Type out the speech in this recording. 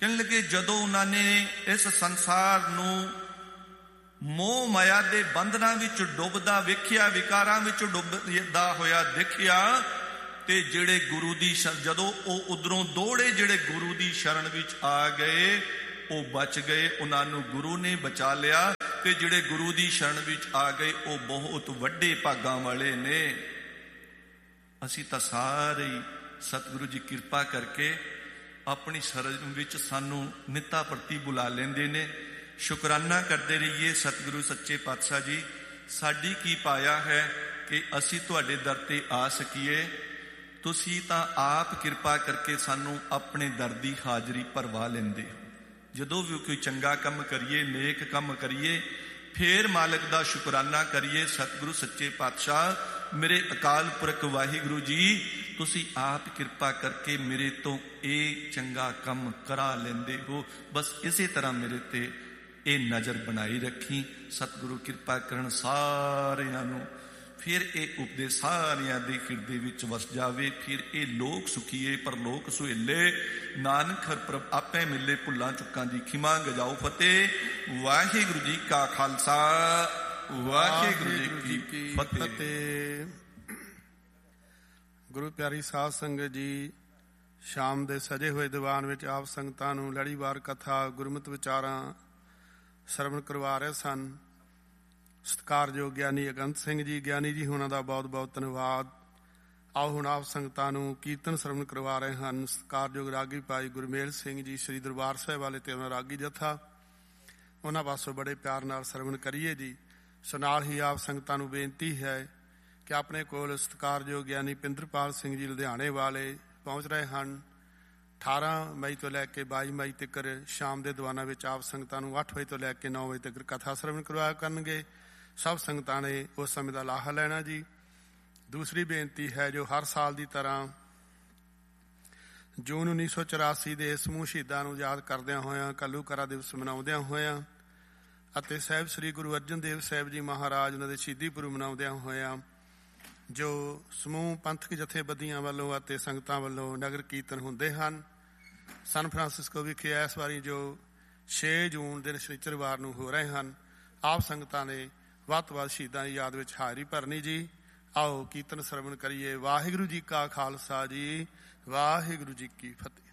ਕਹਿਣ ਲੱਗੇ ਜਦੋਂ ਉਹਨਾਂ ਨੇ ਇਸ ਸੰਸਾਰ ਨੂੰ ਮੋਹ ਮਾਇਆ ਦੇ ਬੰਧਨਾਂ ਵਿੱਚ ਡੁੱਬਦਾ ਵੇਖਿਆ, ਵਿਕਾਰਾਂ ਵਿੱਚ ਡੁੱਬਦਾ ਹੋਇਆ ਦੇਖਿਆ, ਤੇ ਜਿਹੜੇ ਗੁਰੂ ਦੀ ਜਦੋਂ ਉਹ ਉਧਰੋਂ ਦੌੜੇ, ਜਿਹੜੇ ਗੁਰੂ ਦੀ ਸ਼ਰਨ ਵਿੱਚ ਆ ਗਏ ਉਹ ਬਚ ਗਏ, ਉਹਨਾਂ ਨੂੰ ਗੁਰੂ ਨੇ ਬਚਾ ਲਿਆ। ਤੇ ਜਿਹੜੇ ਗੁਰੂ ਦੀ ਸ਼ਰਨ ਵਿੱਚ ਆ ਗਏ ਉਹ ਬਹੁਤ ਵੱਡੇ ਭਾਗਾਂ ਵਾਲੇ ਨੇ। ਅਸੀਂ ਤਾਂ ਸਾਰੇ ਹੀ ਸਤਿਗੁਰੂ ਜੀ ਕਿਰਪਾ ਕਰਕੇ ਆਪਣੀ ਸ਼ਰਨ ਵਿੱਚ ਸਾਨੂੰ ਨਿੱਤਾ ਪ੍ਰਤੀ ਬੁਲਾ ਲੈਂਦੇ ਨੇ। ਸ਼ੁਕਰਾਨਾ ਕਰਦੇ ਰਹੀਏ ਸਤਿਗੁਰੂ ਸੱਚੇ ਪਾਤਸ਼ਾਹ ਜੀ, ਸਾਡੀ ਕੀ ਪਾਇਆ ਹੈ ਕਿ ਅਸੀਂ ਤੁਹਾਡੇ ਦਰ ਤੇ ਆ ਸਕੀਏ। ਤੁਸੀਂ ਤਾਂ ਆਪ ਕਿਰਪਾ ਕਰਕੇ ਸਾਨੂੰ ਆਪਣੇ ਦਰ ਦੀ ਹਾਜ਼ਰੀ ਭਰਵਾ ਲੈਂਦੇ ਹੋ। ਜਦੋਂ ਵੀ ਕੋਈ ਚੰਗਾ ਕੰਮ ਕਰੀਏ, ਨੇਕ ਕੰਮ ਕਰੀਏ, ਫੇਰ ਮਾਲਕ ਦਾ ਸ਼ੁਕਰਾਨਾ ਕਰੀਏ। ਸਤਿਗੁਰੂ ਸੱਚੇ ਪਾਤਸ਼ਾਹ, ਮੇਰੇ ਅਕਾਲ ਪੁਰਖ ਵਾਹਿਗੁਰੂ ਜੀ, ਤੁਸੀਂ ਆਪ ਕਿਰਪਾ ਕਰਕੇ ਮੇਰੇ ਤੋਂ ਇਹ ਚੰਗਾ ਕੰਮ ਕਰਾ ਲੈਂਦੇ ਹੋ। ਬਸ ਇਸੇ ਤਰ੍ਹਾਂ ਮੇਰੇ ਤੇ ਇਹ ਨਜ਼ਰ ਬਣਾਈ ਰੱਖੀ। ਸਤਿਗੁਰੂ ਕਿਰਪਾ ਕਰਨ ਸਾਰਿਆਂ ਨੂੰ, ਫਿਰ ਇਹ ਉਪਦੇਸ਼ ਸਾਰਿਆਂ ਦੇ ਹਿਰਦੇ ਵਿੱਚ ਵਸ ਜਾਵੇ। ਫਿਰ ਇਹ ਲੋਕ ਸੁਖੀਏ ਪਰਲੋਕ ਸੁਹੇਲੇ, ਨਾਨਕ ਹਰ ਪ੍ਰਭ ਆਪੇ ਮਿਲੇ, ਭੁੱਲਾਂ ਚੁੱਕਾਂ ਦੀ ਖਿਮਾ ਗਜਾਓ ਫਤਿਹ। ਵਾਹਿਗੁਰੂ ਜੀ ਕਾ ਖਾਲਸਾ, ਵਾਹਿਗੁਰੂ ਜੀ ਕੀ ਫਤਿਹ। ਗੁਰੂ ਪਿਆਰੀ ਸਾਧ ਸੰਗਤ ਜੀ, ਸ਼ਾਮ ਦੇ ਸਜੇ ਹੋਏ ਦੀਵਾਨ ਵਿੱਚ ਆਪ ਸੰਗਤਾਂ ਨੂੰ ਲੜੀਵਾਰ ਕਥਾ, ਗੁਰਮਤਿ ਵਿਚਾਰਾਂ ਸਰਵਣ ਕਰਵਾ ਰਹੇ ਸਨ। ਸਤਿਕਾਰਯੋਗ ਗਿਆਨੀ ਅਗੰਤ ਸਿੰਘ ਜੀ, ਗਿਆਨੀ ਜੀ ਉਹਨਾਂ ਦਾ ਬਹੁਤ ਬਹੁਤ ਧੰਨਵਾਦ। ਆਓ ਹੁਣ ਆਪ ਸੰਗਤਾਂ ਨੂੰ ਕੀਰਤਨ ਸਰਵਣ ਕਰਵਾ ਰਹੇ ਹਨ ਸਤਿਕਾਰਯੋਗ ਰਾਗੀ ਭਾਈ ਗੁਰਮੇਲ ਸਿੰਘ ਜੀ, ਸ੍ਰੀ ਦਰਬਾਰ ਸਾਹਿਬ ਵਾਲੇ ਤੇ ਉਹਨਾਂ ਰਾਗੀ ਜਥਾ। ਉਹਨਾਂ ਪਾਸੋਂ ਬੜੇ ਪਿਆਰ ਨਾਲ ਸਰਵਣ ਕਰੀਏ ਜੀ। ਸੋ ਨਾਲ ਹੀ ਆਪ ਸੰਗਤਾਂ ਨੂੰ ਬੇਨਤੀ ਹੈ ਕਿ ਆਪਣੇ ਕੋਲ ਸਤਿਕਾਰਯੋਗ ਗਿਆਨੀ ਪਿੰਦਰਪਾਲ ਸਿੰਘ ਜੀ ਲੁਧਿਆਣੇ ਵਾਲੇ ਪਹੁੰਚ ਰਹੇ ਹਨ। 18 ਮਈ ਤੋਂ ਲੈ ਕੇ 22 ਮਈ ਤੱਕ ਸ਼ਾਮ ਦੇ ਦੀਵਾਨਾਂ ਵਿੱਚ ਆਪ ਸੰਗਤਾਂ ਨੂੰ 8 ਵਜੇ ਤੋਂ ਲੈ ਕੇ 9 ਵਜੇ ਤੱਕ ਕਥਾ ਸਰਵਣ ਕਰਵਾਇਆ ਕਰਨਗੇ। ਸਭ ਸੰਗਤਾਂ ਨੇ ਉਸ ਸਮੇਂ ਦਾ ਲਾਹਾ ਲੈਣਾ ਜੀ। ਦੂਸਰੀ ਬੇਨਤੀ ਹੈ, ਜੋ ਹਰ ਸਾਲ ਦੀ ਤਰ੍ਹਾਂ ਜੂਨ 1984 ਦੇ ਸਮੂਹ ਸ਼ਹੀਦਾਂ ਨੂੰ ਯਾਦ ਕਰਦਿਆਂ ਹੋਇਆਂ, ਘੱਲੂਘਾਰਾ ਦਿਵਸ ਮਨਾਉਂਦਿਆਂ ਹੋਇਆਂ ਅਤੇ ਸਾਹਿਬ ਸ੍ਰੀ ਗੁਰੂ ਅਰਜਨ ਦੇਵ ਸਾਹਿਬ ਜੀ ਮਹਾਰਾਜ ਉਹਨਾਂ ਦੇ ਸ਼ਹੀਦੀ ਪੁਰਬ ਮਨਾਉਂਦਿਆਂ ਹੋਇਆਂ, ਜੋ ਸਮੂਹ ਪੰਥਕ ਜਥੇਬੰਦੀਆਂ ਵੱਲੋਂ ਅਤੇ ਸੰਗਤਾਂ ਵੱਲੋਂ ਨਗਰ ਕੀਰਤਨ ਹੁੰਦੇ ਹਨ। ਸਨ ਫਰਾਂਸਿਸਕੋ ਵਿਖੇ ਇਸ ਵਾਰੀ ਜੋ 6 ਜੂਨ ਦਿਨ ਸ਼ਨੀਚਰਵਾਰ ਨੂੰ ਹੋ ਰਹੇ ਹਨ। ਆਪ ਸੰਗਤਾਂ ਨੇ ਵੱਧ ਤੋਂ ਵੱਧ ਸ਼ਹੀਦਾਂ ਦੀ ਯਾਦ ਵਿੱਚ ਹਾਜ਼ਰੀ ਭਰਨੀ ਜੀ। ਆਓ ਕੀਰਤਨ ਸਰਵਣ ਕਰੀਏ। ਵਾਹਿਗੁਰੂ ਜੀ ਕਾ ਖਾਲਸਾ ਜੀ, ਵਾਹਿਗੁਰੂ ਜੀ ਕੀ ਫਤਿਹ।